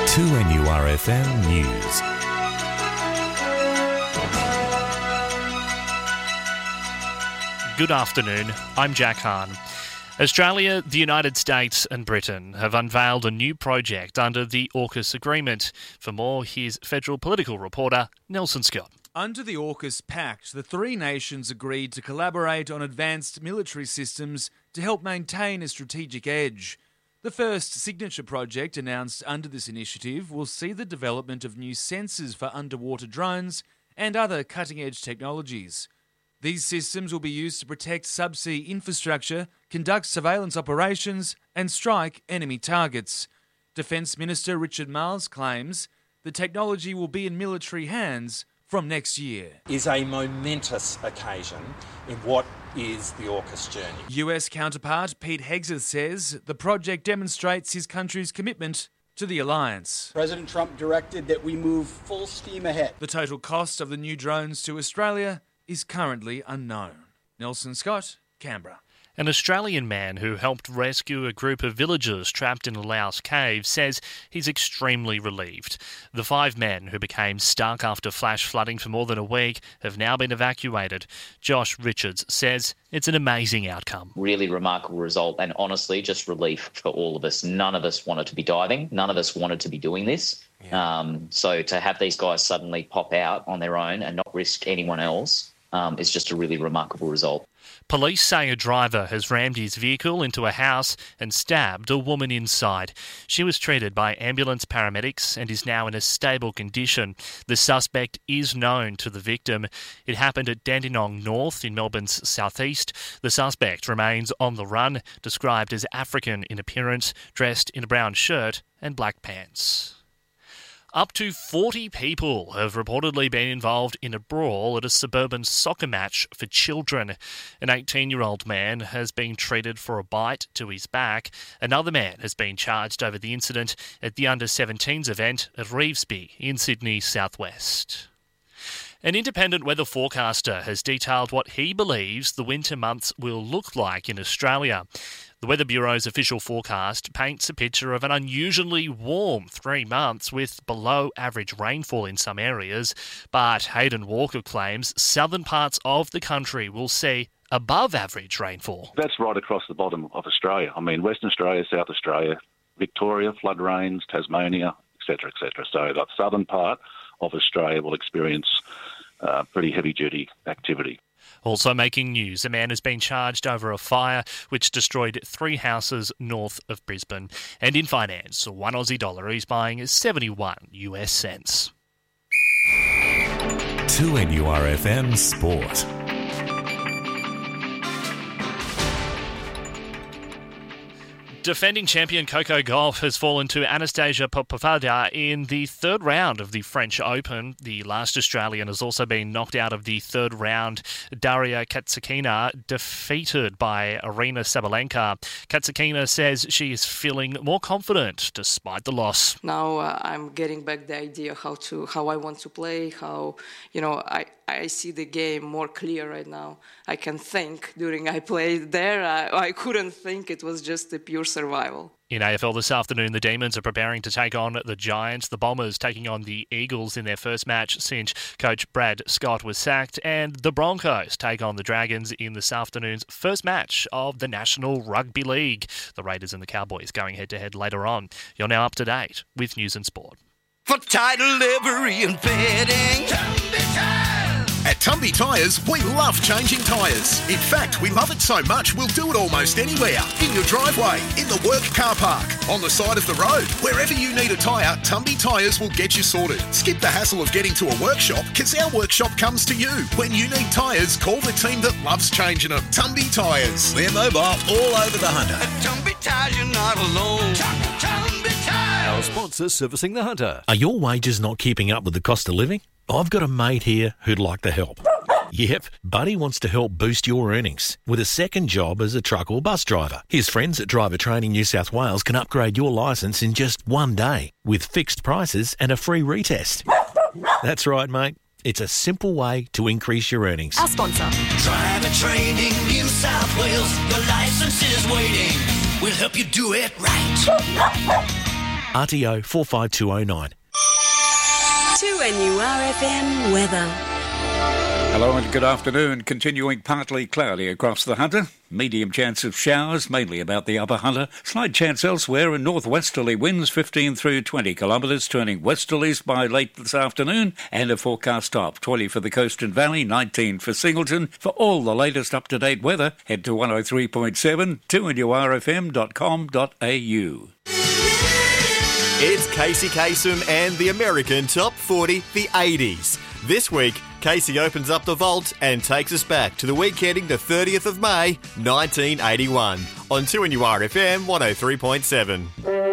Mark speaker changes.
Speaker 1: 2NURFM News.
Speaker 2: Good afternoon, I'm Jack Hahn. Australia, the United States and Britain have unveiled a new project under the AUKUS agreement. For more, here's federal political reporter Nelson Scott.
Speaker 3: Under the AUKUS Pact, the three nations agreed to collaborate on advanced military systems to help maintain a strategic edge. The first signature project announced under this initiative will see the development of new sensors for underwater drones and other cutting-edge technologies. These systems will be used to protect subsea infrastructure, conduct surveillance operations and strike enemy targets. Defence Minister Richard Marles claims the technology will be in military hands from next year.
Speaker 4: Is a momentous occasion in what is the AUKUS journey.
Speaker 3: US counterpart Pete Hegseth says the project demonstrates his country's commitment to the alliance.
Speaker 5: President Trump directed that we move full steam ahead.
Speaker 3: The total cost of the new drones to Australia is currently unknown. Nelson Scott, Canberra.
Speaker 2: An Australian man who helped rescue a group of villagers trapped in a Laos cave says he's extremely relieved. The 5 men who became stuck after flash flooding for more than a week have now been evacuated. Josh Richards says it's an amazing outcome.
Speaker 6: Really remarkable result, and honestly, just relief for all of us. None of us wanted to be diving. None of us wanted to be doing this. So to have these guys suddenly pop out on their own and not risk anyone else is just a really remarkable result.
Speaker 2: Police say a driver has rammed his vehicle into a house and stabbed a woman inside. She was treated by ambulance paramedics and is now in a stable condition. The suspect is known to the victim. It happened at Dandenong North in Melbourne's southeast. The suspect remains on the run, described as African in appearance, dressed in a brown shirt and black pants. Up to 40 people have reportedly been involved in a brawl at a suburban soccer match for children. An 18-year-old man has been treated for a bite to his back. Another man has been charged over the incident at the under-17s event at Revesby in Sydney southwest. An independent weather forecaster has detailed what he believes the winter months will look like in Australia. The Weather Bureau's official forecast paints a picture of an unusually warm 3 months with below-average rainfall in some areas, but Hayden Walker claims southern parts of the country will see above-average rainfall.
Speaker 7: That's right across the bottom of Australia. I mean, Western Australia, South Australia, Victoria, flood rains, Tasmania, etc., etc. So the southern part of Australia will experience pretty heavy-duty activity.
Speaker 2: Also making news, a man has been charged over a fire which destroyed 3 houses north of Brisbane. And in finance, $1 Aussie is buying 71 US cents.
Speaker 1: 2NURFM Sport.
Speaker 2: Defending champion Coco Gauff has fallen to Anastasia Popovica in the 3rd round of the French Open. The last Australian has also been knocked out of the 3rd round. Daria Kasatkina defeated by Aryna Sabalenka. Kasatkina says she is feeling more confident despite the loss.
Speaker 8: Now I'm getting back the idea how I want to play, how I see the game more clear right now. I can think during I played there. I couldn't think. It was just a pure survival.
Speaker 2: In AFL this afternoon, the Demons are preparing to take on the Giants. The Bombers taking on the Eagles in their first match since coach Brad Scott was sacked. And the Broncos take on the Dragons in this afternoon's first match of the National Rugby League. The Raiders and the Cowboys going head-to-head later on. You're now up to date with News and Sport.
Speaker 9: For title livery and fitting, at Tumby Tyres, we love changing tyres. In fact, we love it so much, we'll do it almost anywhere. In your driveway, in the work car park, on the side of the road. Wherever you need a tyre, Tumby Tyres will get you sorted. Skip the hassle of getting to a workshop, because our workshop comes to you. When you need tyres, call the team that loves changing them. Tumby Tyres. We're mobile all over the Hunter. At Tumby Tyres, you're not alone. Tumby Tyres.
Speaker 10: Our sponsor, Servicing the Hunter. Are your wages not keeping up with the cost of living? I've got a mate here who'd like to help. Yep, Buddy wants to help boost your earnings with a second job as a truck or bus driver. His friends at Driver Training New South Wales can upgrade your licence in just 1 day with fixed prices and a free retest. That's right, mate. It's a simple way to increase your earnings.
Speaker 11: Our sponsor.
Speaker 9: Driver Training New South Wales, your licence is waiting. We'll help you do it right.
Speaker 10: RTO 45209.
Speaker 11: 2NURFM weather.
Speaker 12: Hello and good afternoon. Continuing partly cloudy across the Hunter. Medium chance of showers, mainly about the upper Hunter. Slight chance elsewhere, and northwesterly winds 15 through 20 kilometres, turning westerlies by late this afternoon. And a forecast of 20 for the Coast and Valley, 19 for Singleton. For all the latest up-to-date weather, head to 103.7, 2NURFM.com.au.
Speaker 13: It's Casey Kasem and the American Top 40, the 80s. This week, Casey opens up the vault and takes us back to the week ending the 30th of May, 1981, on 2NURFM 103.7.